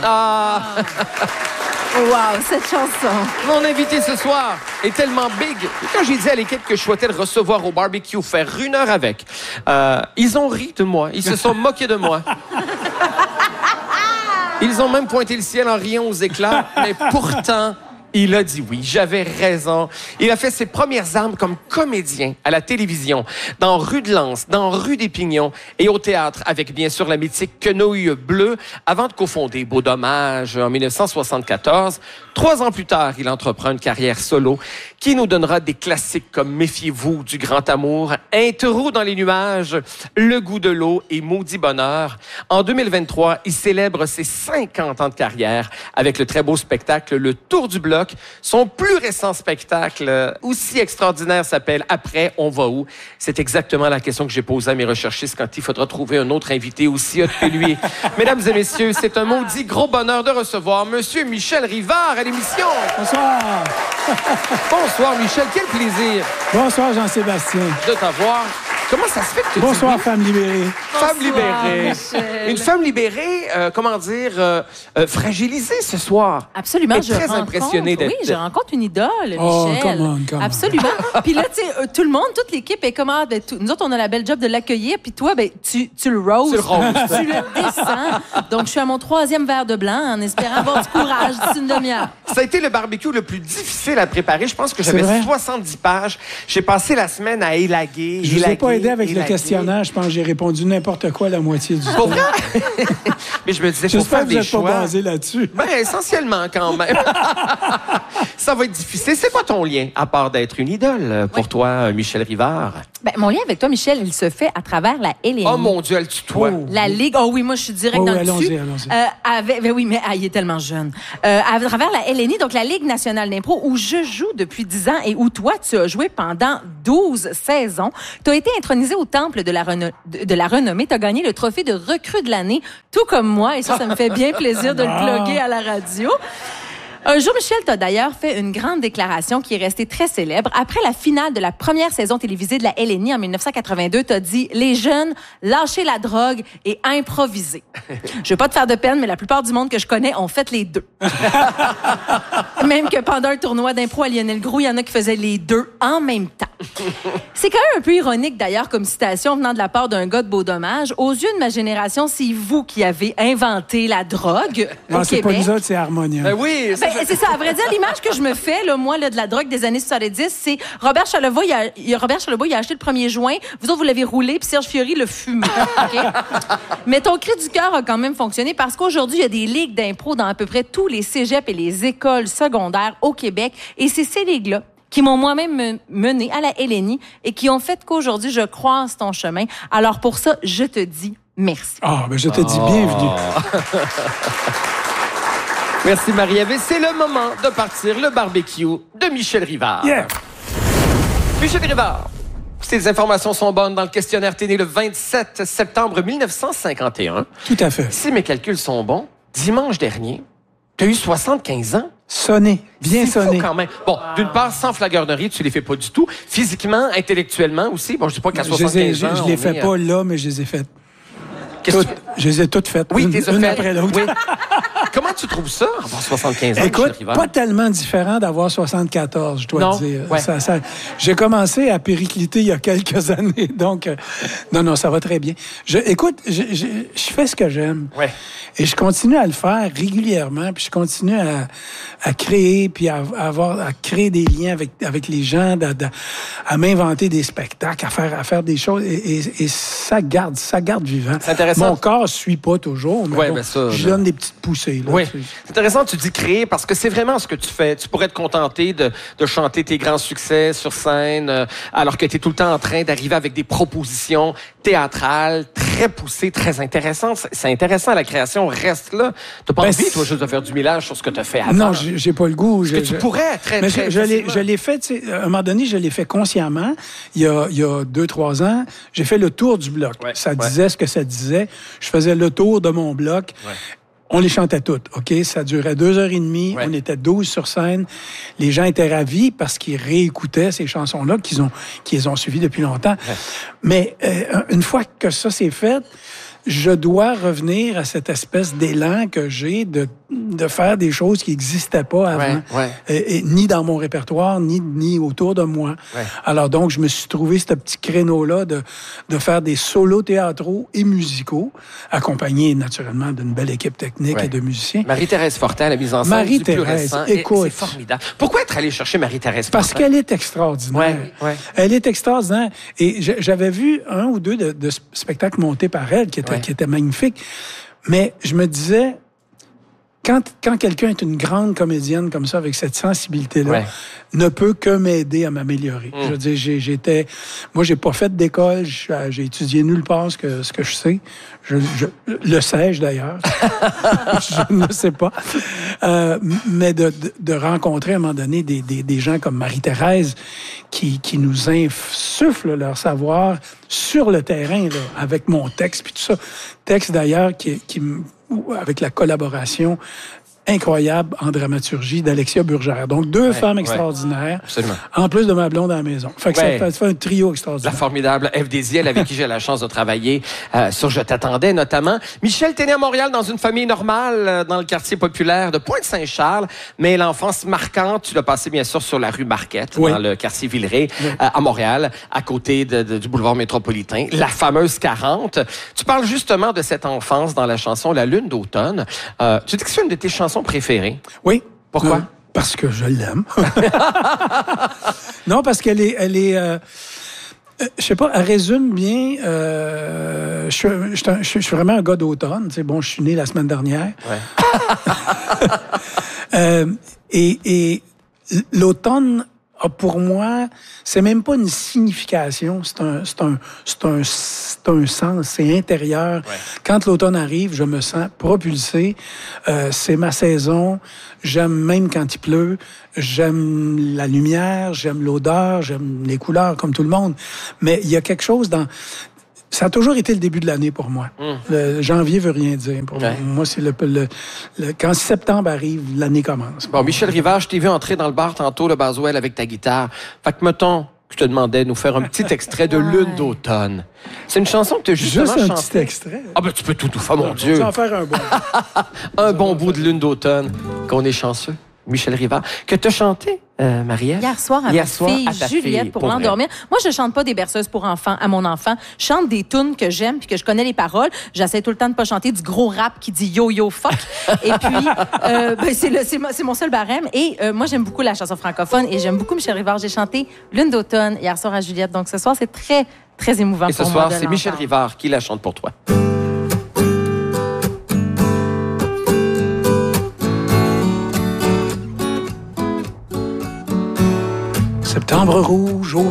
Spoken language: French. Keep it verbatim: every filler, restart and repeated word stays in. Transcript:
Ah! Wow, cette chanson. Mon invité ce soir est tellement big. Quand j'ai dit à l'équipe que je souhaitais le recevoir au barbecue, faire une heure avec, euh, ils ont ri de moi. Ils se sont moqués de moi. Ils ont même pointé le ciel en riant aux éclats, mais pourtant... il a dit oui, j'avais raison. Il a fait ses premières armes comme comédien à la télévision, dans Rue de Lens, dans Rue des Pignons et au théâtre, avec bien sûr la mythique Quenouille Bleue, avant de cofonder Beau Dommage en dix-neuf cent soixante-quatorze. Trois ans plus tard, il entreprend une carrière solo qui nous donnera des classiques comme Méfiez-vous du grand amour, Un trou dans les nuages, Le goût de l'eau et Maudit bonheur. En deux mille vingt-trois, il célèbre ses cinquante ans de carrière avec le très beau spectacle Le Tour du bloc. Son plus récent spectacle, aussi extraordinaire, s'appelle Après, on va où? C'est exactement la question que j'ai posée à mes recherchistes quand il faudra trouver un autre invité aussi hot que lui. Mesdames et messieurs, c'est un maudit gros bonheur de recevoir Monsieur Michel Rivard à l'émission. Bonsoir. Bonsoir, Michel. Quel plaisir. Bonsoir, Jean-Sébastien. De t'avoir. Comment ça se fait que tu Bonsoir, dis... femme libérée. Femme Bonsoir, libérée. Michel. Une femme libérée, euh, comment dire, euh, euh, fragilisée ce soir. Absolument, Et je très rencontre, impressionné d'être... oui, je rencontre une idole, Oh, Michel. come on, come on. Absolument. Puis là, tu sais, euh, tout le monde, toute l'équipe est comme, ah, ben, tout- nous autres, on a la belle job de l'accueillir, puis toi, ben, tu, tu le roses. Tu le roses. Tu le descends. Donc, je suis à mon troisième verre de blanc en espérant avoir du courage d'ici une demi-heure. Ça a été le barbecue le plus difficile à préparer. Je pense que C'est j'avais vrai? soixante-dix pages. J'ai passé la semaine à élaguer, Je vous ai élaguer, pas aidé avec le élaguer. questionnaire. Je pense que j'ai répondu n'importe quoi la moitié du temps. Pour vrai? Mais je me disais, faut J'espère faire que vous des n'êtes pas choix. basé là-dessus. Ben, essentiellement, quand même. Ça va être difficile. C'est quoi ton lien, à part d'être une idole, pour toi, Michel Rivard? Ben, mon lien avec toi, Michel, il se fait à travers la L N I. Oh mon Dieu, elle tutoie. Oh. La Ligue, oh oui, moi je suis direct Oh dans oui, le dessus. allons-y, allons-y. Euh, avec, ben oui, mais ah, il est tellement jeune. Euh, à travers la L N I, donc la Ligue nationale d'impro, où je joue depuis dix ans et où toi, tu as joué pendant douze saisons. Tu as été intronisé au temple de la, reno- de, de la renommée. Tu as gagné le trophée de recrue de l'année, tout comme moi. Et ça, ça me fait bien plaisir de le Ah. plugger à la radio. Un jour, Michel, t'as d'ailleurs fait une grande déclaration qui est restée très célèbre. Après la finale de la première saison télévisée de la L N I en dix-neuf cent quatre-vingt-deux, t'as dit « Les jeunes, lâchez la drogue et improvisez. » Je veux pas te faire de peine, mais la plupart du monde que je connais ont fait les deux. Même que pendant un tournoi d'impro à Lionel Groux, il y en a qui faisaient les deux en même temps. C'est quand même un peu ironique, d'ailleurs, comme citation venant de la part d'un gars de Beau Dommage. Aux yeux de ma génération, c'est vous qui avez inventé la drogue Non, au c'est pas Québec. nous autres, c'est Harmonia. Ben oui, ça, Ben, c'est ça. À vrai dire, l'image que je me fais, là, moi, là, de la drogue des années soixante-dix, c'est Robert Charlebois, il a, il a- Robert Charlebois, il a acheté le premier joint. Vous autres, vous l'avez roulé, puis Serge Fiori l'a fumé. OK? Mais ton cri du cœur a quand même fonctionné parce qu'aujourd'hui, il y a des ligues d'impro dans à peu près tous les cégeps et les écoles secondaires au Québec. Et c'est ces ligues-là qui m'ont moi-même me- mené à la L N I et qui ont fait qu'aujourd'hui, je croise ton chemin. Alors, pour ça, je te dis merci. Ah, ben je te dis bienvenue. Merci, Marie-Ève. C'est le moment de partir le barbecue de Michel Rivard. Yeah! Michel Rivard, ces informations sont bonnes. Dans le questionnaire, t'es né le vingt-sept septembre dix-neuf cent cinquante et un. Tout à fait. Si mes calculs sont bons, dimanche dernier, t'as eu soixante-quinze ans. Sonné. Bien C'est sonné. fou quand même. Bon, d'une part, sans flagornerie, tu les fais pas du tout. Physiquement, intellectuellement aussi. Bon, je dis pas qu'à Je les ai- soixante-quinze je, ans, je on les fais est, pas euh, là, mais je les ai faites. qu'est-ce que Toutes. tu- Je les ai toutes faites. Oui, une, t'es une fait. après l'autre. Oui. Comment tu trouves ça, avoir soixante-quinze ans, Écoute, Michel Rivard? pas tellement différent d'avoir soixante-quatorze, je dois Non, te dire. ouais. Ça- ça- j'ai commencé à péricliter il y a quelques années, donc euh, non, non, ça va très bien. Je, écoute, je, je, je fais ce que j'aime. Ouais. Et je continue à le faire régulièrement, puis je continue à, à créer, puis à, à avoir, à créer des liens avec, avec les gens, de- de- à m'inventer des spectacles, à faire, à faire des choses, et, et, et ça garde, ça garde vivant. C'est intéressant. Mon corps suit pas toujours, mais Ouais, bon, ben ça, je là. donne des petites poussées. Là, Oui. tu sais. C'est intéressant, tu dis créer, parce que c'est vraiment ce que tu fais. Tu pourrais te contenter de, de chanter tes grands succès sur scène, euh, alors que tu es tout le temps en train d'arriver avec des propositions théâtrales très poussées, très intéressantes. C'est- C'est intéressant, la création reste là. T'as pas Ben, envie, c'est- toi, juste de faire du millage sur ce que tu as fait avant. Non, j'ai j'ai pas le goût. que Je- tu je- pourrais, très, Mais très je, je l'ai, facilement. je l'ai fait, tu sais, à un moment donné, je l'ai fait consciemment. Il y a, il y a deux, trois ans, j'ai fait le tour du bloc. Ouais, ça ouais. disait ce que ça disait. Je faisais le tour de mon bloc. Ouais. On les chantait toutes, OK? Ça durait deux heures et demie. Ouais. On était douze sur scène. Les gens étaient ravis parce qu'ils réécoutaient ces chansons-là qu'ils ont, qu'ils ont suivies depuis longtemps. Ouais. Mais euh, une fois que ça s'est fait, je dois revenir à cette espèce d'élan que j'ai de, de faire des choses qui n'existaient pas avant, ouais, ouais. Et, et, ni dans mon répertoire, ni, ni autour de moi. Ouais. Alors donc, je me suis trouvé ce petit créneau-là de, de faire des solos théâtraux et musicaux, accompagnés naturellement d'une belle équipe technique ouais. et de musiciens. Marie-Thérèse Fortin, à la mise en scène Marie du plus Thérèse, récent. écoute. C'est formidable. Pourquoi être allé chercher Marie-Thérèse Fortin? Parce qu'elle est extraordinaire. Ouais, ouais. Elle est extraordinaire. Et j'avais vu un ou deux de, de spectacles montés par elle qui étaient, ouais. qui étaient magnifiques. Mais je me disais, quand, quand quelqu'un est une grande comédienne comme ça, avec cette sensibilité-là, ouais. ne peut que m'aider à m'améliorer. Mm. Je veux dire, j'ai, j'étais... Moi, j'ai pas fait d'école. J'ai étudié nulle part ce que, ce que je sais. Je, je, le sais-je, d'ailleurs. Je ne sais pas. Euh, mais de, de, de rencontrer, à un moment donné, des, des, des gens comme Marie-Thérèse qui, qui nous insufflent leur savoir sur le terrain, là, avec mon texte, puis tout ça. Texte, d'ailleurs, qui, qui, avec la collaboration incroyable en dramaturgie d'Alexia Burgère. Donc, deux ouais, femmes extraordinaires, ouais, en plus de ma blonde à la maison. Fait que ouais. ça, fait, ça fait un trio extraordinaire. La formidable Ève Désiel, avec qui j'ai la chance de travailler euh, sur Je t'attendais, notamment. Michel, t'es né à Montréal dans une famille normale, euh, dans le quartier populaire de Pointe-Saint-Charles, mais l'enfance marquante, tu l'as passé, bien sûr, sur la rue Marquette, oui. dans le quartier Villeray, oui. euh, à Montréal, à côté de, de, du boulevard métropolitain, la fameuse quarante. Tu parles justement de cette enfance dans la chanson La Lune d'automne. Euh, tu dis que c'est une de tes chansons préférée? Oui. Pourquoi? Euh, parce que je l'aime. Non, parce qu'elle est... Elle est euh, euh, je sais pas, elle résume bien... Euh, je, suis, je, je, je suis vraiment un gars d'automne. Bon, je suis né la semaine dernière. Ouais. euh, et et l'automne... Ah, pour moi, c'est même pas une signification, c'est un, c'est un, c'est un, c'est un sens, c'est intérieur. Ouais. Quand l'automne arrive, je me sens propulsé. Euh, c'est ma saison. J'aime même quand il pleut. J'aime la lumière, j'aime l'odeur, j'aime les couleurs, comme tout le monde. Mais il y a quelque chose dans... Ça a toujours été le début de l'année pour moi. Mm. Le janvier veut rien dire. Pour ouais. moi, c'est le, le, le... Quand septembre arrive, l'année commence. Bon, Michel Rivard, je t'ai vu entrer dans le bar tantôt, le Baswell, avec ta guitare. Fait que, mettons, je te demandais de nous faire un petit extrait de ouais. Lune d'automne. C'est une chanson que tu as justement chantée. Juste un chantée. petit extrait. Ah ben, tu peux tout, tout faire, mon non, Dieu. Tu vas en faire un bon. un bon bout de Lune d'automne. Qu'on est chanceux. Michel Rivard, que tu as chanté, euh, Marie-Ève? Hier soir à Hier ma soir, fille à ta Juliette fille, pour, pour l'endormir. Moi, je chante pas des berceuses pour enfants à mon enfant. Je chante des tunes que j'aime puis que je connais les paroles. J'essaie tout le temps de pas chanter du gros rap qui dit yo yo fuck. Et puis, euh, ben, c'est, le, c'est, c'est mon seul barème. Et euh, moi, j'aime beaucoup la chanson francophone et j'aime beaucoup Michel Rivard. J'ai chanté Lune d'automne hier soir à Juliette. Donc ce soir, c'est très très émouvant et pour moi. Et ce soir, de c'est Michel Rivard qui la chante pour toi. Septembre rouge,